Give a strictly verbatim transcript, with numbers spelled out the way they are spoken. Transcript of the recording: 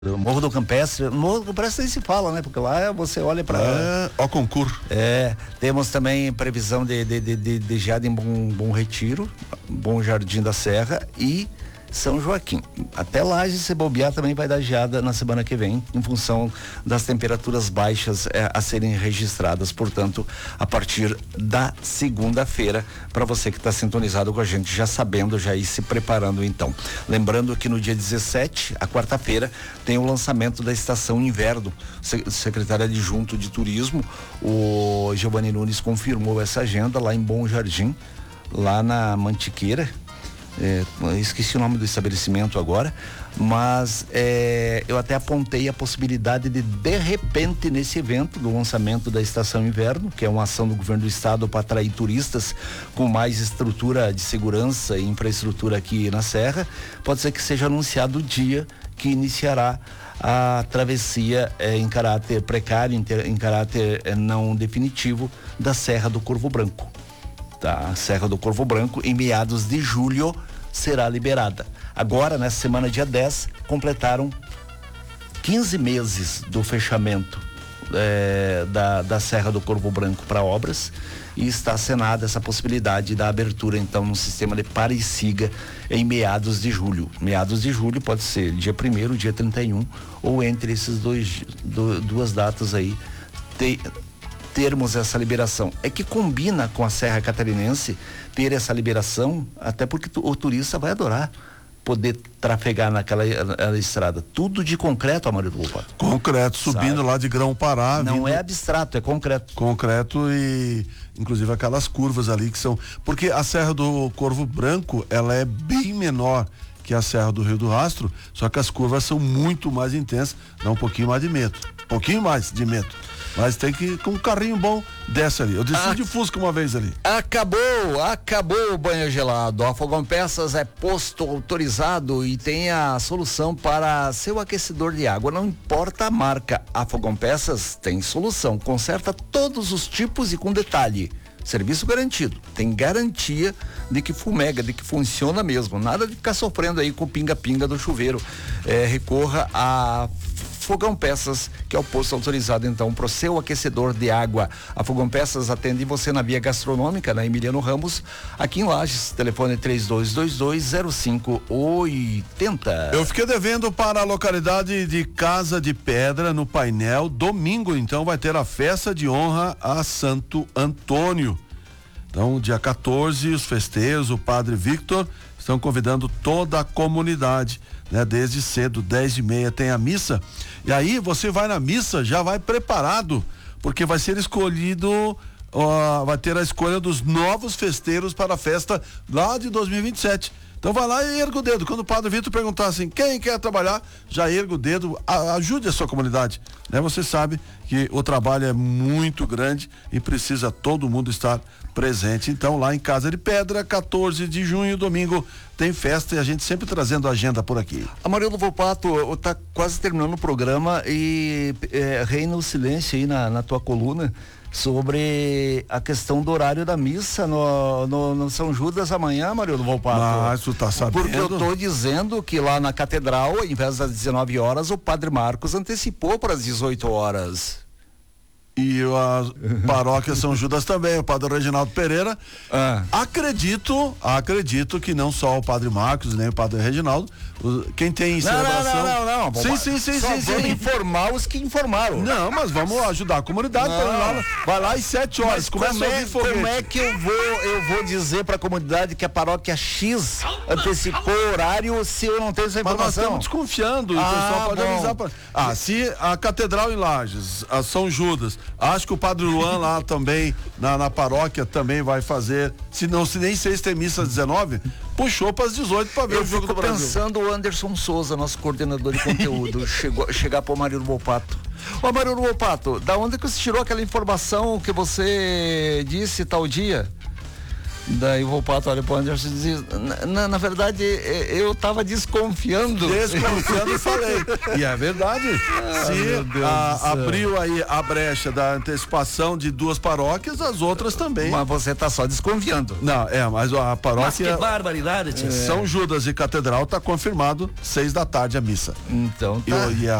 O Morro do Campestre, Morro do Campestre nem se fala, né? Porque lá você olha para é, ao concurso. É, temos também previsão de, de, de, de, de geada em Bom, Bom Retiro, Bom Jardim da Serra e São Joaquim. Até Lages, se bobear, também vai dar geada na semana que vem, em função das temperaturas baixas é, a serem registradas. Portanto, a partir da segunda-feira, para você que está sintonizado com a gente, já sabendo, já ir se preparando então. Lembrando que no dia dezessete, a quarta-feira, tem o lançamento da estação inverno. O secretário adjunto de turismo, o Giovanni Nunes, confirmou essa agenda lá em Bom Jardim, lá na Mantiqueira. É, esqueci o nome do estabelecimento agora, mas é, eu até apontei a possibilidade de de repente nesse evento do lançamento da estação inverno, que é uma ação do governo do estado para atrair turistas com mais estrutura de segurança e infraestrutura aqui na Serra, pode ser que seja anunciado o dia que iniciará a travessia é, em caráter precário, em, ter, em caráter é, não definitivo da Serra do Corvo Branco. A Serra do Corvo Branco, em meados de julho, será liberada. Agora, nessa semana, dia dez, completaram quinze meses do fechamento é, da, da Serra do Corvo Branco para obras, e está assenada essa possibilidade da abertura, então, no sistema de pare e siga em meados de julho. Meados de julho pode ser dia primeiro, dia trinta e um, ou entre esses dois, do, duas datas aí, tem, termos essa liberação. É que combina com a Serra Catarinense ter essa liberação, até porque tu, o turista vai adorar poder trafegar naquela a, a estrada. Tudo de concreto, Amarildo Volpato. Concreto, subindo Sabe? lá de Grão-Pará. Não vindo... é abstrato, é concreto. Concreto e inclusive aquelas curvas ali que são... Porque a Serra do Corvo Branco, ela é bem menor que a Serra do Rio do Rastro, só que as curvas são muito mais intensas, dá um pouquinho mais de medo. Um pouquinho mais de medo. Mas tem que ir com um carrinho bom, desce ali. Eu desci ah, de Fusca uma vez ali. Acabou, acabou o banho gelado. A Fogão Peças é posto autorizado e tem a solução para seu aquecedor de água. Não importa a marca, a Fogão Peças tem solução. Conserta todos os tipos e com detalhe. Serviço garantido. Tem garantia de que fumega, de que funciona mesmo. Nada de ficar sofrendo aí com o pinga-pinga do chuveiro. É, recorra a Fogão Peças, que é o posto autorizado então para o seu aquecedor de água. A Fogão Peças atende você na via gastronômica, na Emiliano Ramos, aqui em Lages. Telefone três dois dois dois zero cinco oito zero. Eu fiquei devendo para a localidade de Casa de Pedra, no Painel. Domingo, então, vai ter a festa de honra a Santo Antônio. Então, dia quatorze, os festeiros, o Padre Victor, estão convidando toda a comunidade, né? Desde cedo, dez e meia tem a missa, e aí você vai na missa, já vai preparado, porque vai ser escolhido, uh, vai ter a escolha dos novos festeiros para a festa lá de dois mil e vinte e sete. Então vai lá e erga o dedo. Quando o Padre Vitor perguntar assim, quem quer trabalhar, já erga o dedo, a, ajude a sua comunidade, né? Você sabe que o trabalho é muito grande e precisa todo mundo estar presente. Então lá em Casa de Pedra, quatorze de junho, domingo, tem festa, e a gente sempre trazendo a agenda por aqui. Amarildo Volpato, tá quase terminando o programa e é, reina o silêncio aí na, na tua coluna sobre a questão do horário da missa no, no, no São Judas amanhã, Amarildo Volpato. Mas tu tá sabendo? Porque eu tô dizendo que lá na catedral, ao invés das dezenove horas, o Padre Marcos antecipou para as dezoito horas. E a paróquia São Judas também, o Padre Reginaldo Pereira. Ah. Acredito, acredito que não só o Padre Marcos, nem o Padre Reginaldo, quem tem celebração... Não, não, não, não. Sim, sim, sim, só sim. vamos sim. informar os que informaram. Não, mas vamos ajudar a comunidade. Lá, vai lá às sete horas, começa como a é, ouvir foguete. Como é que eu vou, eu vou dizer pra comunidade que a paróquia X antecipou o horário se eu não tenho essa informação? Mas nós estamos desconfiando, ah, o pessoal pode bom. avisar pra... Ah, se a Catedral em Lages, a São Judas, acho que o Padre Luan lá também, na, na paróquia também vai fazer, se não, se nem sei se tem missa às dezenove, puxou para as dezoito para ver eu o jogo do Brasil. Eu fico pensando o Anderson Souza, nosso coordenador de conteúdo, chegou, chegar para o Amarildo Volpato. Ô Amarildo Volpato, da onde que você tirou aquela informação que você disse tal dia? Daí o Volpato olha pro Anderson e diz, na, na verdade, eu tava desconfiando. Desconfiando e falei. E é verdade. Ah, Se a, abriu aí a brecha da antecipação de duas paróquias, as outras também. Mas você tá só desconfiando. Não, é, mas a paróquia... Mas que barbaridade, tia. São Judas e Catedral tá confirmado, seis da tarde a missa. Então tá. E, e a